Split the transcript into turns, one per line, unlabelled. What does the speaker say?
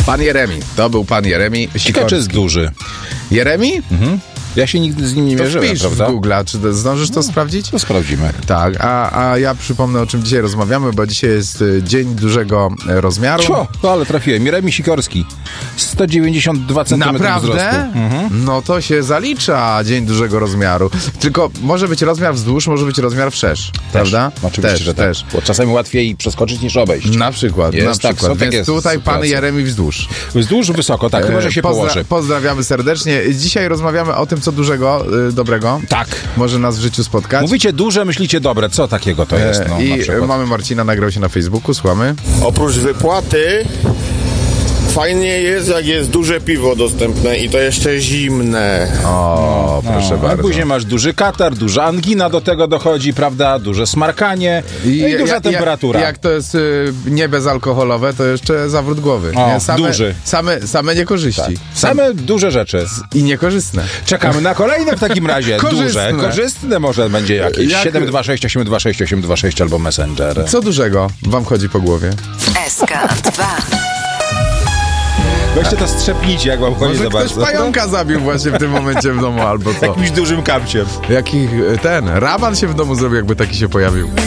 Pan Jeremi. To był pan Jeremi
Ciekawe,
Sikorski.
czy jest duży.
Jeremi?
Ja się nigdy z nim nie
To
mierzyłem,
wpisz
prawda?
w Google'a. Czy zdążysz to sprawdzić?
To sprawdzimy.
Tak, a ja przypomnę, o czym dzisiaj rozmawiamy, bo dzisiaj jest Dzień Dużego Rozmiaru.
Ale trafiłem. Jeremi Sikorski. 192 cm
Naprawdę?
wzrostu.
No to się zalicza Dzień Dużego Rozmiaru. Tylko może być rozmiar wzdłuż, może być rozmiar wszerz. Prawda?
Oczywiście, że
też.
tak. Bo czasami łatwiej przeskoczyć niż obejść.
Na przykład,
Jest, tak, są
Więc
takie
tutaj pan
sytuacje.
Jeremi wzdłuż.
Wzdłuż wysoko, tak. Może się położy.
Pozdrawiamy serdecznie. Dzisiaj rozmawiamy o tym, co dużego, dobrego
Tak.
może nas w życiu spotkać.
Mówicie duże, myślicie dobre. Co takiego to jest? No, na
I
przykład.
mamy Marcina, nagrał się na Facebooku, słuchamy.
Oprócz wypłaty fajnie jest, jak jest duże piwo dostępne i to jeszcze zimne.
O, proszę
A
bardzo.
później masz duży katar, duża angina do tego dochodzi, prawda? Duże smarkanie i duża temperatura.
Jak to jest nie bezalkoholowe, to jeszcze zawrót głowy.
O,
nie?
duży.
Same niekorzyści.
Same duże rzeczy.
I niekorzystne.
Czekamy na kolejne w takim razie.
Korzystne.
Duże. Korzystne może będzie jakieś.
Jak-
726 826 826 albo Messenger.
Co dużego wam chodzi po głowie?
SK2.
Weźcie to strzepnijcie, jak wam chodzi
Może
za
ktoś
bardzo.
pająka zabił właśnie w tym momencie w domu, albo co?
Jakimś dużym kapciem.
Raban się w domu zrobił, jakby taki się pojawił.